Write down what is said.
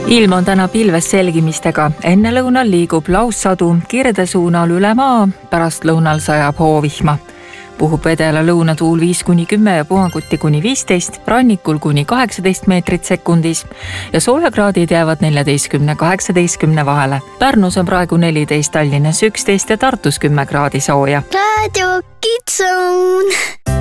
Ilm on täna pilves selgimistega. Enne lõunal liigub laussadu kirde suunal üle maa, pärast lõunal sajab hoovihma. Puhub vedela lõunatuul 5-10 ja puhanguti kuni 15, rannikul kuni 18 meetrit sekundis ja soojakraadid jäävad 14-18 vahele. Pärnus on praegu 14, Tallinnas 11 ja Tartus 10 kraadi sooja. Radio Kids Zone.